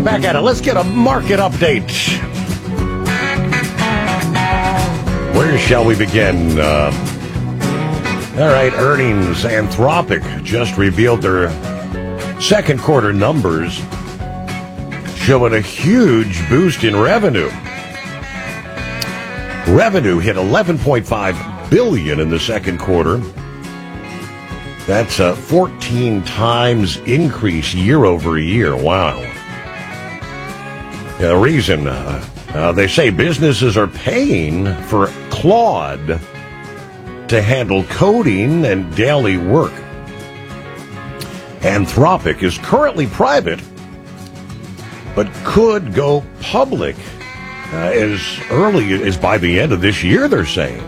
back at it. Let's get a market update. Where shall we begin? All right, earnings. Anthropic just revealed their second quarter numbers, showing a huge boost in revenue. Revenue hit $11.5 billion in the second quarter. That's a 14 times increase year over year. Wow. The reason, they say businesses are paying for Claude to handle coding and daily work. Anthropic is currently private, but could go public as early as by the end of this year, they're saying.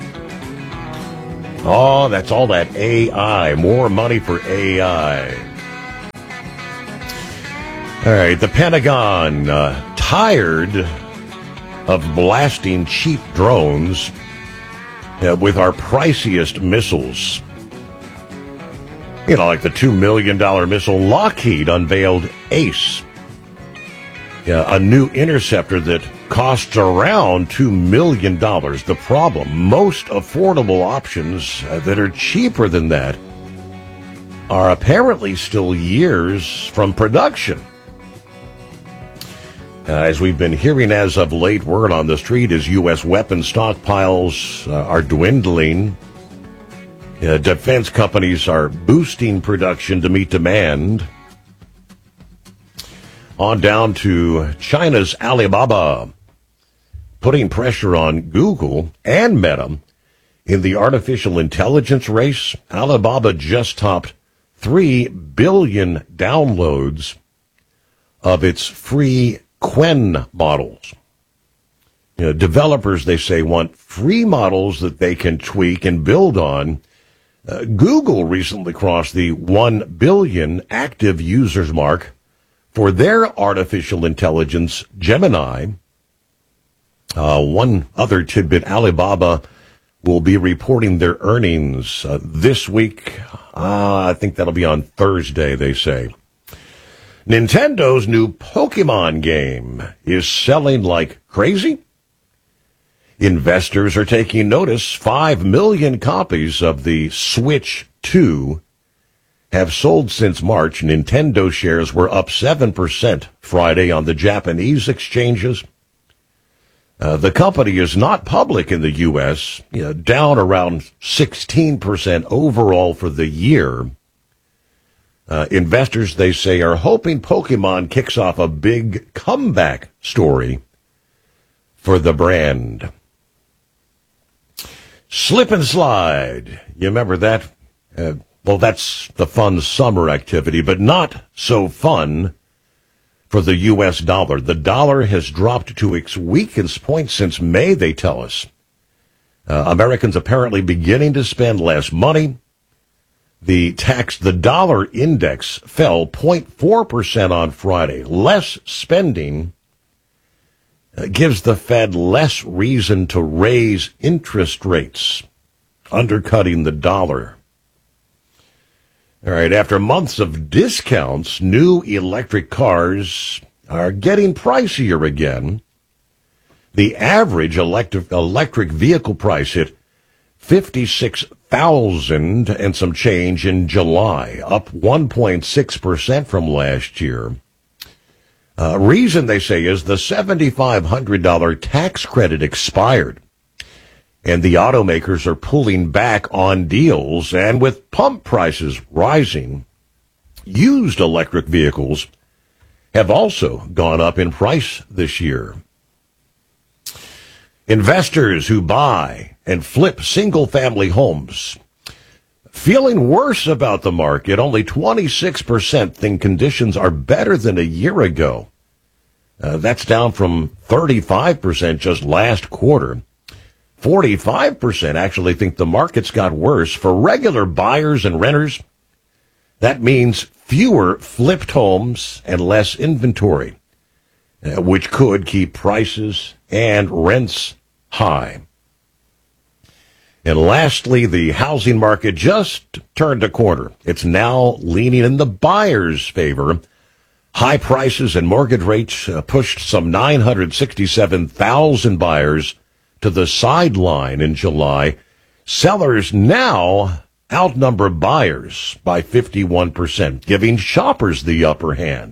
Oh, that's all that AI. More money for AI. All right, the Pentagon, tired of blasting cheap drones with our priciest missiles. You know, like the $2 million missile. Lockheed unveiled ACE, a new interceptor that costs around $2 million. The problem, most affordable options that are cheaper than that are apparently still years from production. As we've been hearing as of late, word on the street is U.S. weapon stockpiles are dwindling. Defense companies are boosting production to meet demand. On down to China's Alibaba, putting pressure on Google and Meta in the artificial intelligence race. Alibaba just topped 3 billion downloads of its free Qwen models. Developers, they say, want free models that they can tweak and build on. Google recently crossed the 1 billion active users mark for their artificial intelligence, Gemini. One other tidbit, Alibaba will be reporting their earnings this week. I think that'll be on Thursday, they say. Nintendo's new Pokemon game is selling like crazy. Investors are taking notice. 5 million copies of the Switch 2 have sold since March. Nintendo shares were up 7% Friday on the Japanese exchanges. The company is not public in the U.S., down around 16% overall for the year. Investors, they say, are hoping Pokemon kicks off a big comeback story for the brand. Slip and slide. You remember that? Well, that's the fun summer activity, but not so fun for the U.S. dollar. The dollar has dropped to its weakest point since May, they tell us. Americans apparently beginning to spend less money. The dollar index fell 0.4% on Friday. Less spending gives the Fed less reason to raise interest rates, undercutting the dollar. All right, after months of discounts, new electric cars are getting pricier again. The average electric vehicle price hit $56,000 and some change in July, up 1.6% from last year. Reason, they say, is the $7,500 tax credit expired, and the automakers are pulling back on deals. And with pump prices rising, used electric vehicles have also gone up in price this year. Investors who buy and flip single-family homes feeling worse about the market. Only 26% think conditions are better than a year ago. That's down from 35% just last quarter. 45% actually think the market's got worse. For regular buyers and renters, that means fewer flipped homes and less inventory, which could keep prices and rents high. And lastly, the housing market just turned a corner. It's now leaning in the buyer's favor. High prices and mortgage rates pushed some 967,000 buyers to the sideline in July. Sellers now outnumber buyers by 51%, giving shoppers the upper hand.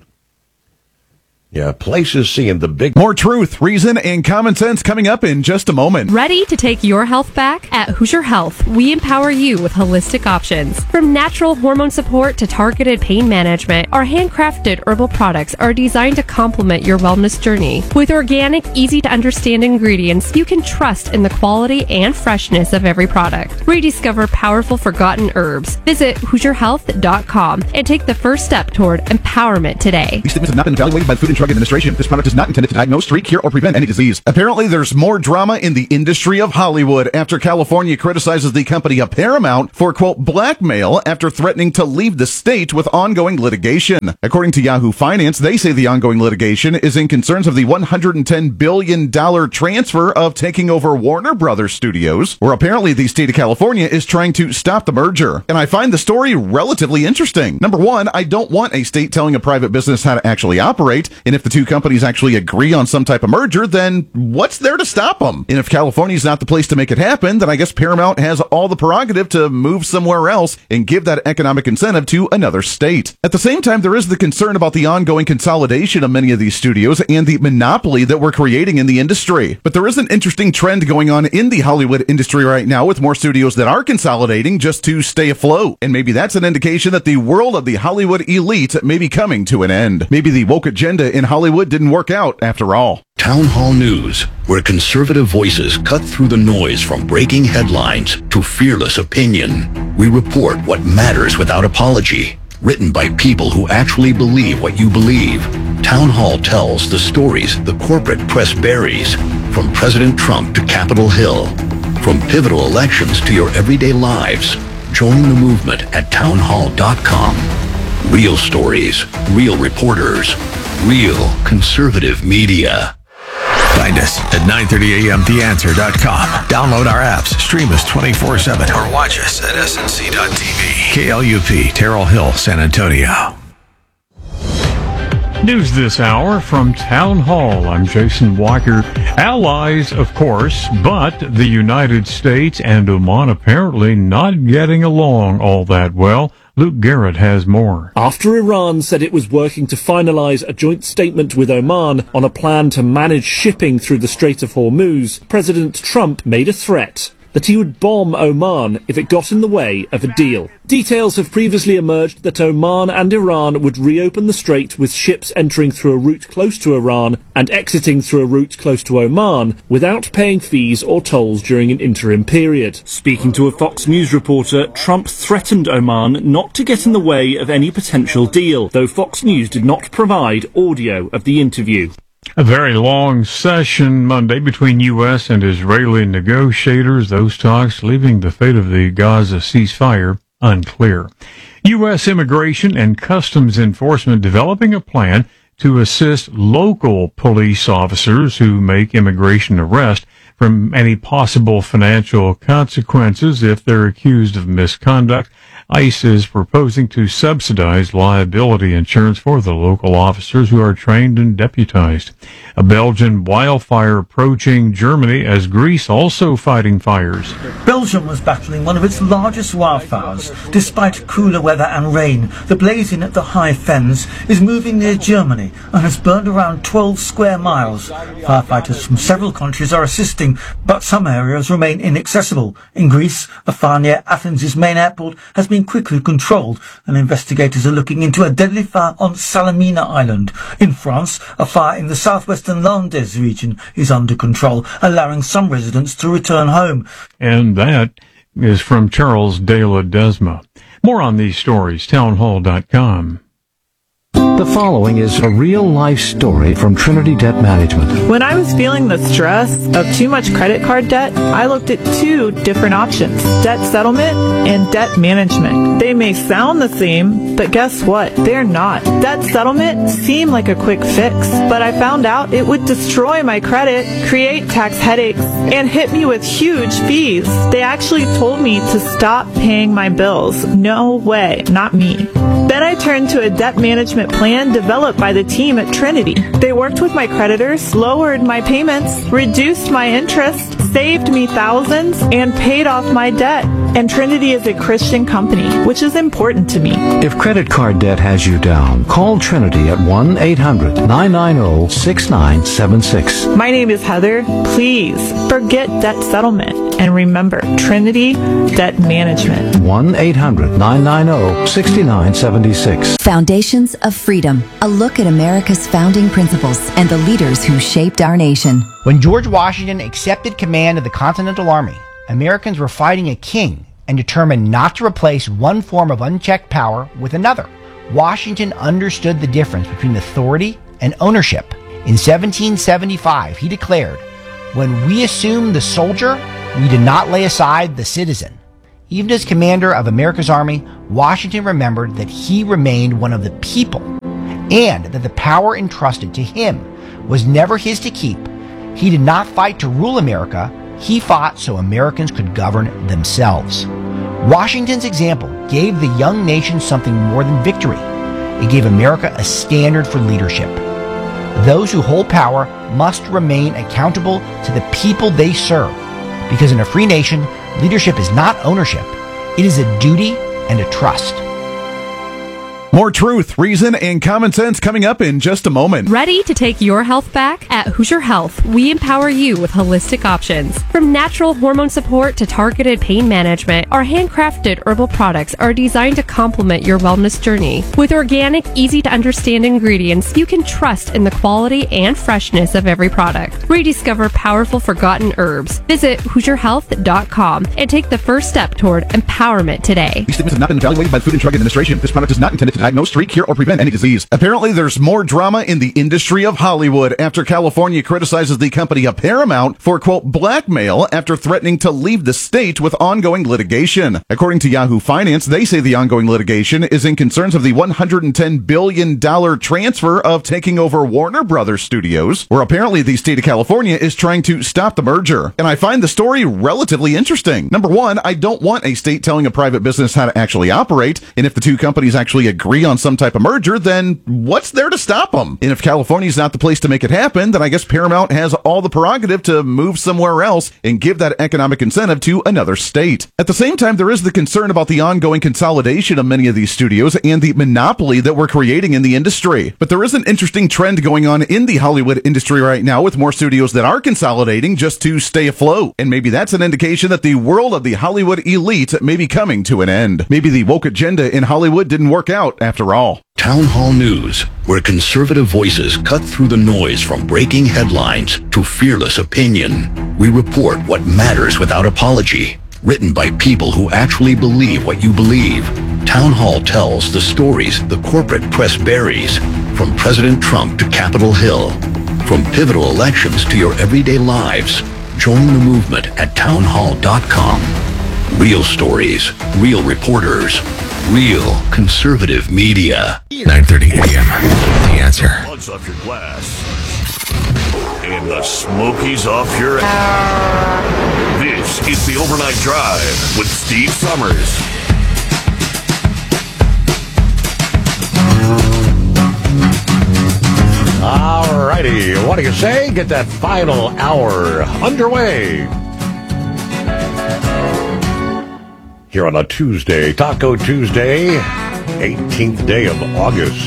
Yeah, places seeing the big... More truth, reason, and common sense coming up in just a moment. Ready to take your health back? At Hoosier Health, we empower you with holistic options. From natural hormone support to targeted pain management, our handcrafted herbal products are designed to complement your wellness journey. With organic, easy-to-understand ingredients, you can trust in the quality and freshness of every product. Rediscover powerful forgotten herbs. Visit HoosierHealth.com and take the first step toward empowerment today. These statements have not been evaluated by the Food and Drug Administration. This product is not intended to diagnose, treat, cure, or prevent any disease. Apparently, there's more drama in the industry of Hollywood after California criticizes the company of Paramount for, quote, blackmail after threatening to leave the state with ongoing litigation. According to Yahoo Finance, they say the ongoing litigation is in concerns of the $110 billion transfer of taking over Warner Brothers Studios, where apparently the state of California is trying to stop the merger. And I find the story relatively interesting. Number one, I don't want a state telling a private business how to actually operate. And if the two companies actually agree on some type of merger, then what's there to stop them? And if California's not the place to make it happen, then I guess Paramount has all the prerogative to move somewhere else and give that economic incentive to another state. At the same time, there is the concern about the ongoing consolidation of many of these studios and the monopoly that we're creating in the industry. But there is an interesting trend going on in the Hollywood industry right now with more studios that are consolidating just to stay afloat. And maybe that's an indication that the world of the Hollywood elite may be coming to an end. Maybe the woke agenda in Hollywood didn't work out after all. Town Hall News, where conservative voices cut through the noise from breaking headlines to fearless opinion. We report what matters without apology. Written by people who actually believe what you believe. Town Hall tells the stories the corporate press buries, from President Trump to Capitol Hill. From pivotal elections to your everyday lives. Join the movement at townhall.com. Real stories, real reporters, real conservative media. Find us at 930 amtheanswer.com. Download our apps, stream us 24/7, or watch us at snc.tv. KLUP, Terrell Hill, San Antonio. News this hour from Town Hall. I'm Jason Walker. Allies, of course, but the United States and Oman apparently not getting along all that well. Luke Garrett has more. After Iran said it was working to finalize a joint statement with Oman on a plan to manage shipping through the Strait of Hormuz, President Trump made a threat that he would bomb Oman if it got in the way of a deal. Details have previously emerged that Oman and Iran would reopen the strait with ships entering through a route close to Iran and exiting through a route close to Oman without paying fees or tolls during an interim period. Speaking to a Fox News reporter, Trump threatened Oman not to get in the way of any potential deal, though Fox News did not provide audio of the interview. A very long session Monday between U.S. and Israeli negotiators, those talks leaving the fate of the Gaza ceasefire unclear. U.S. Immigration and Customs Enforcement developing a plan to assist local police officers who make immigration arrests from any possible financial consequences if they're accused of misconduct. ICE is proposing to subsidize liability insurance for the local officers who are trained and deputized. A Belgian wildfire approaching Germany as Greece also fighting fires. Belgium was battling one of its largest wildfires. Despite cooler weather and rain, the blazing at the High Fens is moving near Germany and has burned around 12 square miles. Firefighters from several countries are assisting, but some areas remain inaccessible. In Greece, a fire near Athens' main airport has been quickly controlled, and investigators are looking into a deadly fire on Salamina Island. In France, a fire in the southwestern Landes region is under control, allowing some residents to return home. And that is from Charles de Ledesma. More on these stories, townhall.com. The following is a real-life story from Trinity Debt Management. When I was feeling the stress of too much credit card debt, I looked at two different options: debt settlement and debt management. They may sound the same, but guess what? They're not. Debt settlement seemed like a quick fix, but I found out it would destroy my credit, create tax headaches, and hit me with huge fees. They actually told me to stop paying my bills. No way, not me. Then I turned to a debt management plan developed by the team at Trinity. They worked with my creditors, lowered my payments, reduced my interest, saved me thousands, and paid off my debt. And Trinity is a Christian company, which is important to me. If credit card debt has you down, call Trinity at 1-800-990-6976. My name is Heather. Please forget debt settlement. And remember, Trinity Debt Management. 1-800-990-6976. Foundations of Freedom. A look at America's founding principles and the leaders who shaped our nation. When George Washington accepted command of the Continental Army, Americans were fighting a king and determined not to replace one form of unchecked power with another. Washington understood the difference between authority and ownership. In 1775, he declared, "When we assume the soldier, we did not lay aside the citizen." Even as commander of America's army, Washington remembered that he remained one of the people and that the power entrusted to him was never his to keep. He did not fight to rule America. He fought so Americans could govern themselves. Washington's example gave the young nation something more than victory. It gave America a standard for leadership. Those who hold power must remain accountable to the people they serve, because in a free nation, leadership is not ownership. It is a duty and a trust. More truth, reason, and common sense coming up in just a moment. Ready to take your health back? At Hoosier Health, we empower you with holistic options. From natural hormone support to targeted pain management, our handcrafted herbal products are designed to complement your wellness journey. With organic, easy-to-understand ingredients, you can trust in the quality and freshness of every product. Rediscover powerful forgotten herbs. Visit HoosierHealth.com and take the first step toward empowerment today. These statements have not been evaluated by the Food and Drug Administration. This product is not intended to diagnose, treat, cure, or prevent any disease. Apparently, there's more drama in the industry of Hollywood after California criticizes the company Paramount for, quote, blackmail after threatening to leave the state with ongoing litigation. According to Yahoo Finance, they say the ongoing litigation is in concerns of the $110 billion transfer of taking over Warner Brothers Studios, where apparently the state of California is trying to stop the merger. And I find the story relatively interesting. Number one, I don't want a state telling a private business how to actually operate, and if the two companies actually agree on some type of merger, then what's there to stop them? And if California's not the place to make it happen, then I guess Paramount has all the prerogative to move somewhere else and give that economic incentive to another state. At the same time, there is the concern about the ongoing consolidation of many of these studios and the monopoly that we're creating in the industry. But there is an interesting trend going on in the Hollywood industry right now with more studios that are consolidating just to stay afloat. And maybe that's an indication that the world of the Hollywood elite may be coming to an end. Maybe the woke agenda in Hollywood didn't work out after all. Town Hall News, where conservative voices cut through the noise from breaking headlines to fearless opinion. We report what matters without apology. Written by people who actually believe what you believe. Town Hall tells the stories the corporate press buries, from President Trump to Capitol Hill, from pivotal elections to your everyday lives. Join the movement at townhall.com. Real stories, real reporters, real conservative media. 9:30 a.m. The Answer. Plugs off your glass and the smokies off your This is the Overnight Drive with Steve Summers. All righty, what do you say? Get that final hour underway. Here on a Tuesday, Taco Tuesday, 18th day of August.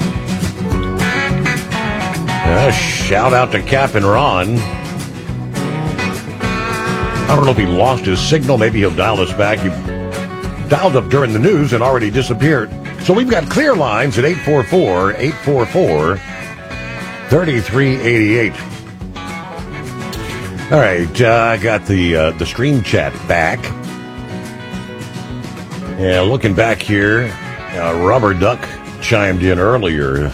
Shout out to Cap and Ron. I don't know if he lost his signal. Maybe he'll dial us back. He dialed up during the news and already disappeared. So we've got clear lines at 844-844-3388. All right, I got the stream chat back. Yeah, looking back here, Rubber Duck chimed in earlier.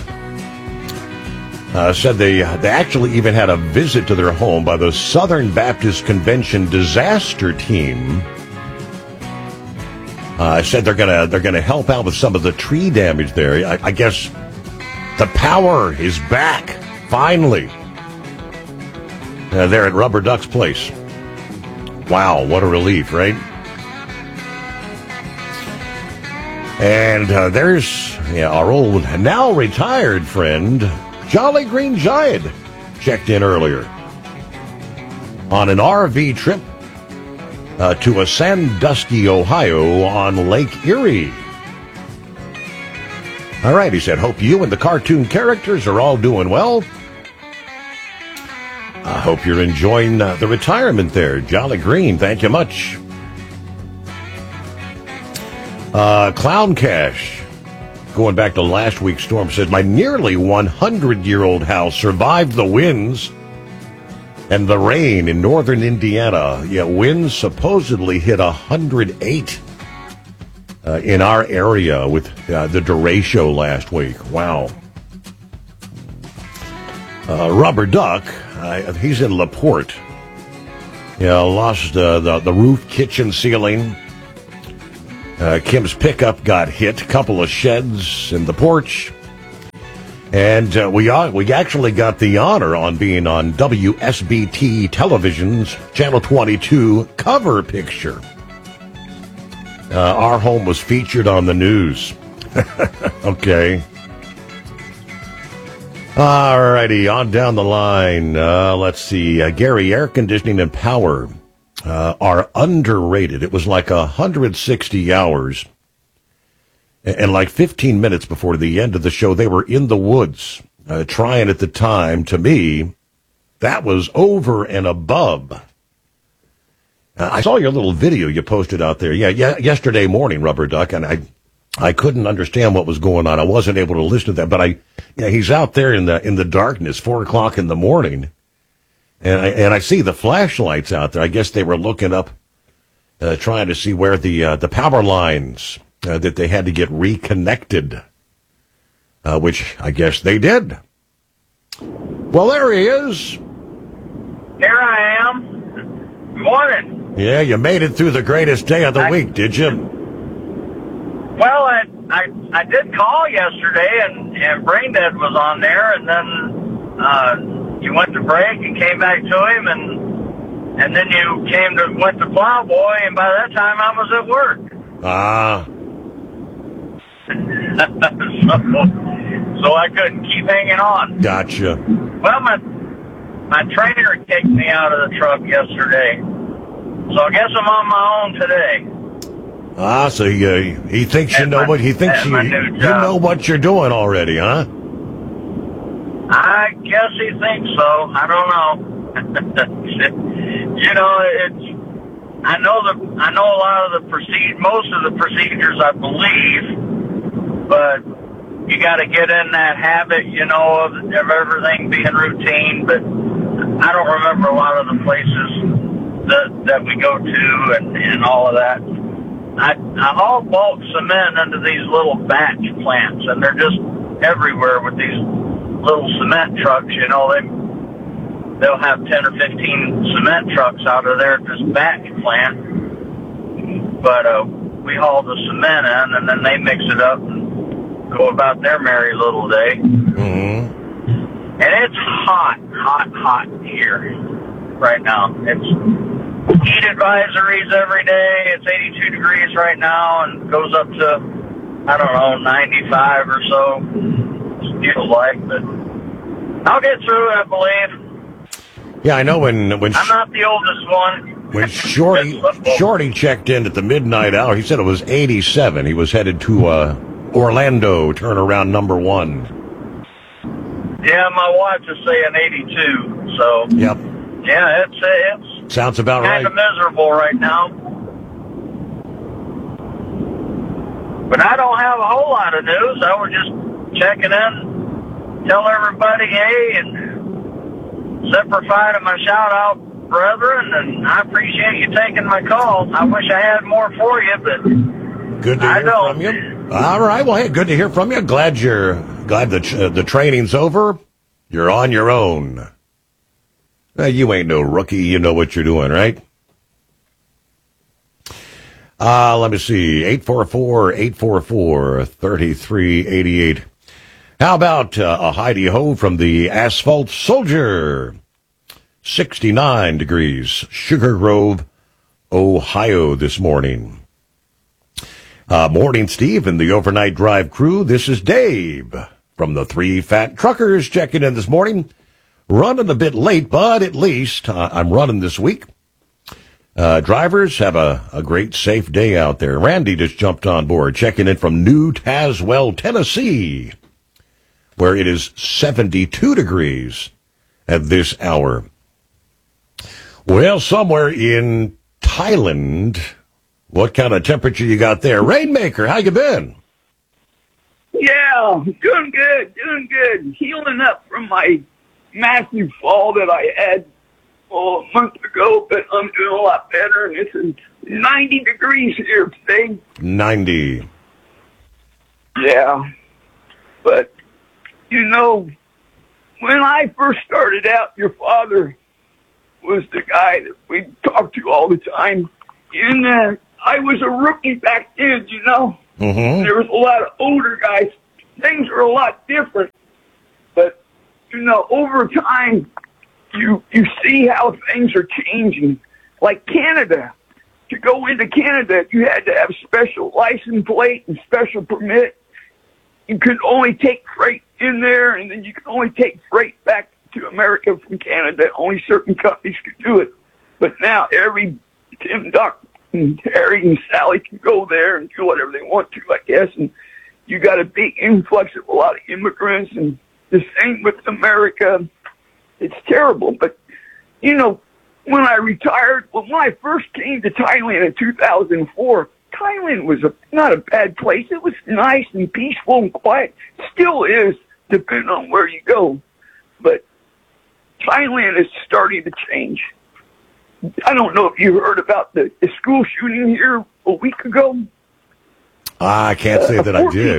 Said they actually even had a visit to their home by the Southern Baptist Convention disaster team. Said they're gonna help out with some of the tree damage there. I guess the power is back finally. There at Rubber Duck's place. Wow, what a relief, right? And there's our old, now retired friend, Jolly Green Giant, checked in earlier on an RV trip to a Sandusky, Ohio on Lake Erie. All right, he said, hope you and the cartoon characters are all doing well. I hope you're enjoying the retirement there, Jolly Green. Thank you much. Clown Cash, going back to last week's storm, says, my nearly 100-year-old house survived the winds and the rain in northern Indiana. Yeah, winds supposedly hit 108 in our area with the derecho last week. Wow. Rubber Duck, he's in LaPorte. Yeah, lost the roof, kitchen ceiling. Kim's pickup got hit, a couple of sheds in the porch. And we actually got the honor on being on WSBT Television's Channel 22 cover picture. Our home was featured on the news. Okay. All righty, on down the line. Let's see. Gary, air conditioning and power are underrated. It was like 160 hours. And like 15 minutes before the end of the show, they were in the woods trying at the time. To me, that was over and above. I saw your little video you posted out there. Yeah, yesterday morning, Rubber Duck, and I couldn't understand what was going on. I wasn't able to listen to that, but he's out there in the darkness, 4:00 in the morning, and I see the flashlights out there. I guess they were looking up, trying to see where the power lines that they had to get reconnected, which I guess they did. Well, there he is. Here I am. Good morning. Yeah, you made it through the greatest day of the week, did you? Well, I did call yesterday, and Braindead was on there, and then you went to break and came back to him, and then you went to Plowboy, and by that time I was at work. So I couldn't keep hanging on. Gotcha. Well, my trainer kicked me out of the truck yesterday, so I guess I'm on my own today. So he thinks you know what he thinks you know what you're doing already, huh? I guess he thinks so. I don't know. You know, I know a lot of most of the procedures, I believe, but you got to get in that habit, you know, of everything being routine. But I don't remember a lot of the places that we go to and all of that. I haul bulk cement into these little batch plants, and they're just everywhere with these little cement trucks. You know, they'll have 10 or 15 cement trucks out of there at this batch plant. But we haul the cement in, and then they mix it up and go about their merry little day. Mm-hmm. And it's hot here right now. It's heat advisories every day. It's 82 degrees right now and goes up to, 95 or so. Feels like, but I'll get through it, I believe. Yeah, I know when I'm not the oldest one. When Shorty checked in at the midnight hour, he said it was 87. He was headed to Orlando, turnaround number 1. Yeah, my watch is saying 82. So. Yep. Yeah, it's sounds about right. Kind of miserable right now. But I don't have a whole lot of news. I was just checking in, tell everybody, hey, and simplify to my shout-out brethren, and I appreciate you taking my call. I wish I had more for you, but good to hear from you. All right, well, hey, good to hear from you. Glad the training's over. You're on your own. You ain't no rookie. You know what you're doing, right? Let me see. 844-844-3388. How about a Heidi-ho from the Asphalt Soldier? 69 degrees. Sugar Grove, Ohio this morning. Morning, Steve, and the Overnight Drive crew. This is Dave from the Three Fat Truckers checking in this morning. Running a bit late, but at least I'm running this week. Drivers, have a great, safe day out there. Randy just jumped on board, checking in from New Tazewell, Tennessee, where it is 72 degrees at this hour. Well, somewhere in Thailand, what kind of temperature you got there? Rainmaker, how you been? Yeah, doing good. Healing up from my massive fall that I had a month ago, but I'm doing a lot better, and it's 90 degrees here today. 90. Yeah, but, when I first started out, your father was the guy that we talked to all the time, and I was a rookie back then, Mm-hmm. There was a lot of older guys. Things were a lot different, but, over time, you see how things are changing. Like Canada. To go into Canada, you had to have special license plate and special permit. You could only take freight in there, and then you could only take freight back to America from Canada. Only certain companies could do it. But now every Tim, Duck, and Harry and Sally can go there and do whatever they want to, I guess. And you got a big influx of a lot of immigrants, and the same with America. It's terrible. But, when I retired, when I first came to Thailand in 2004, Thailand was not a bad place. It was nice and peaceful and quiet. Still is, depending on where you go. But Thailand is starting to change. I don't know if you heard about the school shooting here a week ago. I can't say that I did.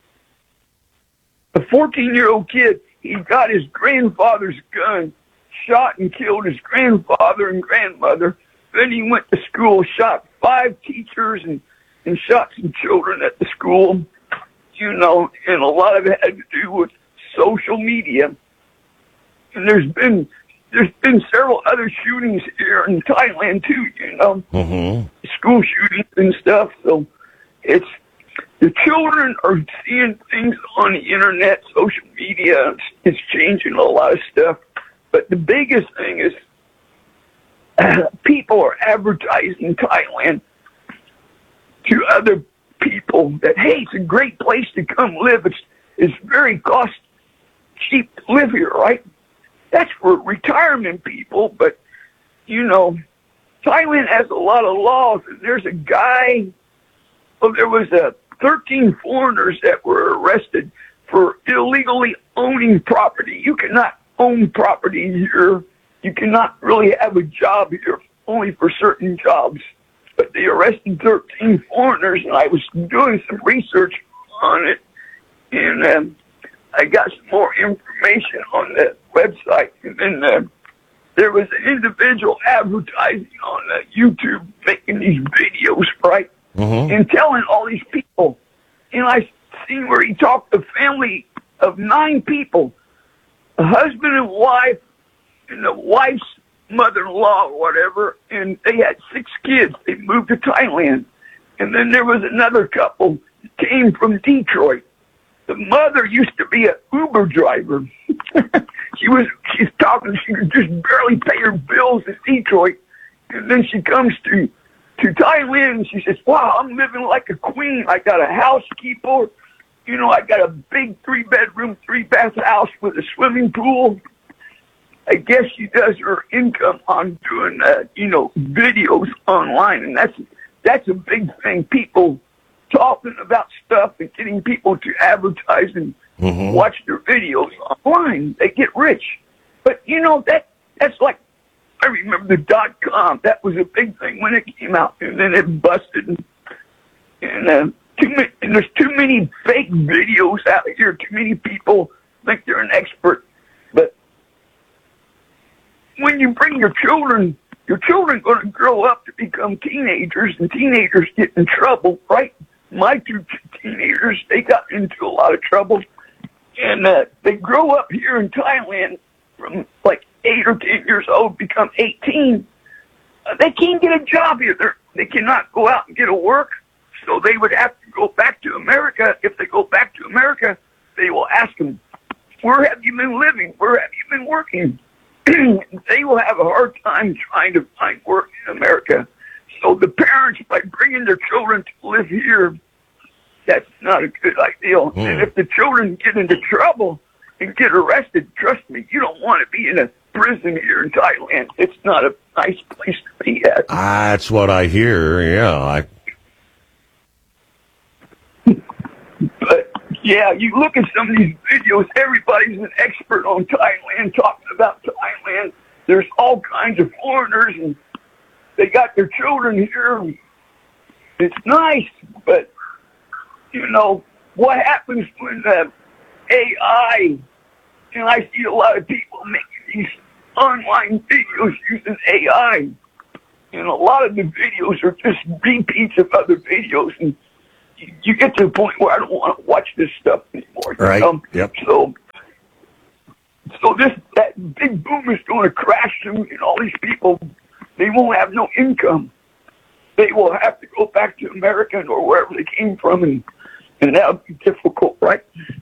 A 14-year-old kid, he got his grandfather's gun, shot and killed his grandfather and grandmother. Then he went to school, shot 5 teachers and shot some children at the school, and a lot of it had to do with social media. And there's been several other shootings here in Thailand too, Mm-hmm. School shootings and stuff. So the children are seeing things on the internet, social media. It's changing a lot of stuff. But the biggest thing is people are advertising Thailand to other people that, hey, it's a great place to come live. It's very cheap to live here, right? That's for retirement people, but, Thailand has a lot of laws, and there's a guy, there was 13 foreigners that were arrested for illegally owning property. You cannot own property here. You cannot really have a job here, only for certain jobs. But they arrested 13 foreigners, and I was doing some research on it, and I got some more information on the website. And then there was an individual advertising on YouTube making these videos, right? Mm-hmm. And telling all these people. And I seen where he talked to a family of 9 people, a husband and wife, and the wife's mother-in-law or whatever, and they had 6 kids. They moved to Thailand. And then there was another couple that came from Detroit. The mother used to be an Uber driver. She's talking, she could just barely pay her bills in Detroit. And then she comes to Thailand, and she says, wow, I'm living like a queen. I got a housekeeper. I got a big 3-bedroom, 3-bath house with a swimming pool. I guess she does her income on doing, videos online. And that's a big thing. People talking about stuff and getting people to advertise and watch their videos online. They get rich. But, that's like, I remember the .com. That was a big thing when it came out, and then it busted. And there's too many fake videos out here. Too many people think they're an expert. But when you bring your children going to grow up to become teenagers, and teenagers get in trouble, right? My 2 teenagers, they got into a lot of trouble. And they grow up here in Thailand from like 8 or 10 years old, become 18. They can't get a job here. They cannot go out and get a work. So they would have to go back to America. If they go back to America, they will ask them, where have you been living? Where have you been working? They will have a hard time trying to find work in America. So the parents, by bringing their children to live here, that's not a good idea. And if the children get into trouble and get arrested, trust me, you don't want to be in a prison here in Thailand. It's not a nice place to be at. That's what I hear, yeah. But, yeah, you look at some of these videos, everybody's an expert on Thailand, talking about Thailand. There's all kinds of foreigners, and they got their children here. It's nice, but, you know, what happens when AI, and I see a lot of people making these online videos using AI, and a lot of the videos are just repeats of other videos, and you get to the point where I don't want to watch this stuff anymore. Right. Yep. So that big boom is going to crash them, and all these people, they won't have no income. They will have to go back to America or wherever they came from, and that'll be difficult, right?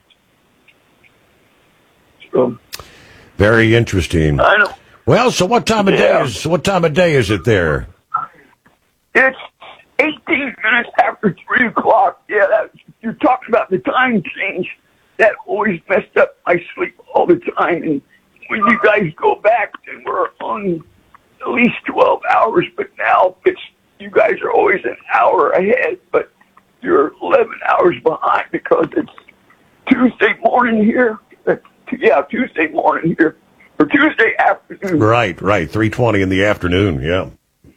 So, very interesting. I know. Well, so what time of day is it there? It's 18 minutes after 3 o'clock. Yeah, you're talking about the time change. That always messed up my sleep all the time. And when you guys go back, then we're on at least 12 hours. But now you guys are always an hour ahead, but you're 11 hours behind because it's Tuesday morning here. Yeah, Tuesday morning here. Or Tuesday afternoon. Right, 3:20 in the afternoon, yeah.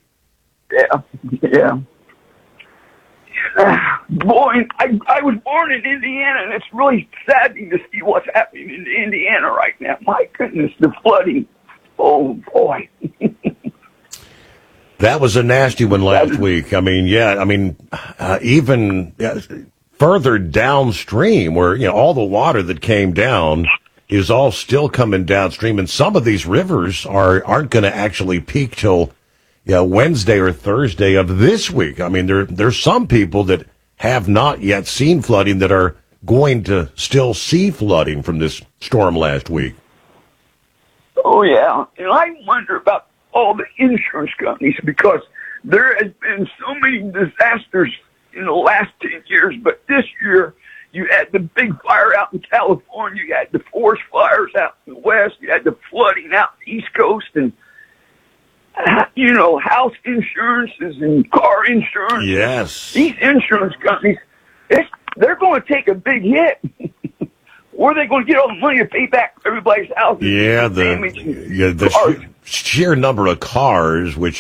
Yeah. Boy, I was born in Indiana, and it's really saddening to see what's happening in Indiana right now. My goodness, the flooding. Oh, boy. That was a nasty one last week. I mean, even further downstream where, all the water that came down is all still coming downstream, and some of these rivers aren't going to actually peak till Wednesday or Thursday of this week. I mean, there's some people that have not yet seen flooding that are going to still see flooding from this storm last week. Oh, yeah. And I wonder about all the insurance companies, because there has been so many disasters in the last 10 years, but this year you had the big fire out in California, you had the forest fires out in the west, you had the flooding out in the East Coast, and house insurances and car insurance. Yes. These insurance companies, they're going to take a big hit. Where are they going to get all the money to pay back everybody's houses? Yeah, the sheer number of cars, which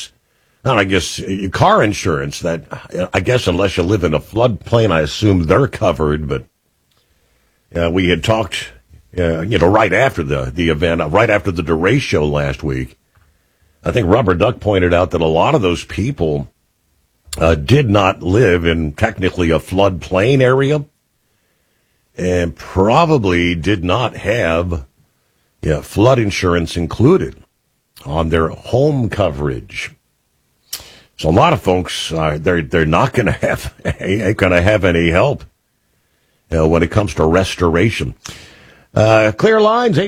car insurance, that I guess unless you live in a floodplain, I assume they're covered. But we had talked, right after the event, right after the DeRay show last week. I think Rubber Duck pointed out that a lot of those people did not live in technically a floodplain area and probably did not have flood insurance included on their home coverage. So a lot of folks, they're not going to have any help when it comes to restoration. Clear lines,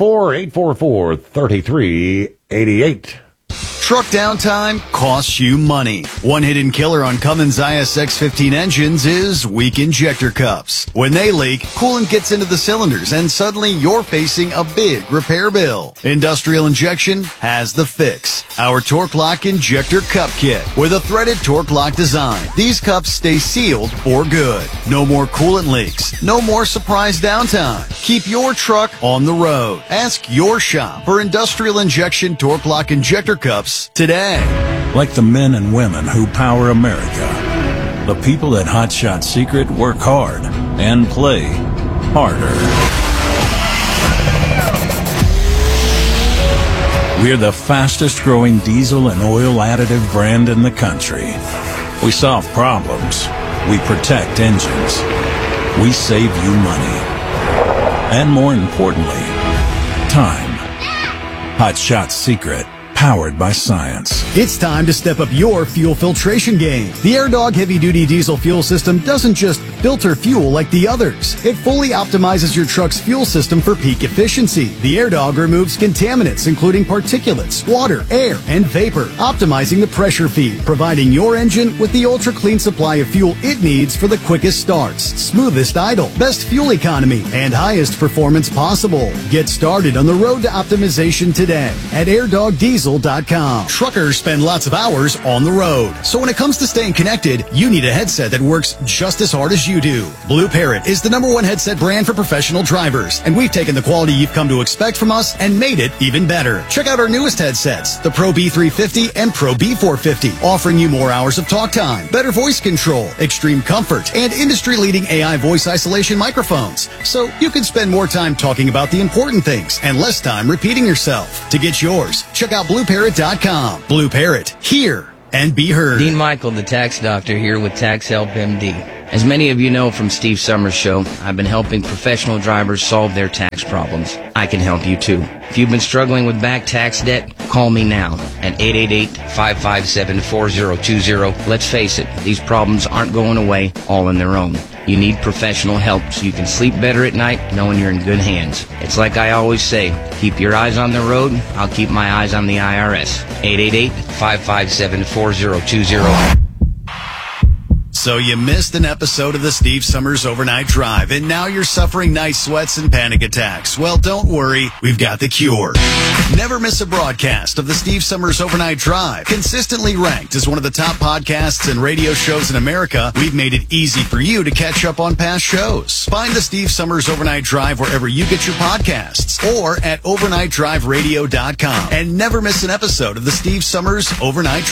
844-844-3388. Truck downtime costs you money. One hidden killer on Cummins ISX-15 engines is weak injector cups. When they leak, coolant gets into the cylinders and suddenly you're facing a big repair bill. Industrial Injection has the fix. Our Torque Lock Injector Cup Kit with a threaded Torque Lock design. These cups stay sealed for good. No more coolant leaks. No more surprise downtime. Keep your truck on the road. Ask your shop for Industrial Injection Torque Lock Injector Cups today. Like the men and women who power America, the people at Hot Shot Secret work hard and play harder. We're the fastest growing diesel and oil additive brand in the country. We solve problems. We protect engines. We save you money. And more importantly, time. Hot Shot Secret. powered by science. It's time to step up your fuel filtration game. The AirDog heavy-duty diesel fuel system doesn't just filter fuel like the others. It fully optimizes your truck's fuel system for peak efficiency. The AirDog removes contaminants, including particulates, water, air, and vapor, optimizing the pressure feed, providing your engine with the ultra-clean supply of fuel it needs for the quickest starts, smoothest idle, best fuel economy, and highest performance possible. Get started on the road to optimization today at airdogdiesel.com. Truckers spend lots of hours on the road, so when it comes to staying connected, you need a headset that works just as hard as you do. Blue Parrot is the #1 headset brand for professional drivers, and we've taken the quality you've come to expect from us and made it even better. Check out our newest headsets, the Pro B350 and Pro B450, offering you more hours of talk time, better voice control, extreme comfort, and industry-leading AI voice isolation microphones, so you can spend more time talking about the important things and less time repeating yourself. To get yours, check out BlueParrot.com. Blue Parrot, hear and be heard. Dean Michael, the tax doctor, here with Tax Help MD. As many of you know from Steve Summers' show, I've been helping professional drivers solve their tax problems. I can help you too. If you've been struggling with back tax debt, call me now at 888-557-4020. Let's face it, these problems aren't going away all on their own. You need professional help so you can sleep better at night knowing you're in good hands. It's like I always say, keep your eyes on the road, I'll keep my eyes on the IRS. 888-557-4020. So you missed an episode of the Steve Summers Overnight Drive, and now you're suffering night sweats and panic attacks. Well, don't worry, we've got the cure. Never miss a broadcast of the Steve Summers Overnight Drive. Consistently ranked as one of the top podcasts and radio shows in America, we've made it easy for you to catch up on past shows. Find the Steve Summers Overnight Drive wherever you get your podcasts or at overnightdriveradio.com. And never miss an episode of the Steve Summers Overnight Drive.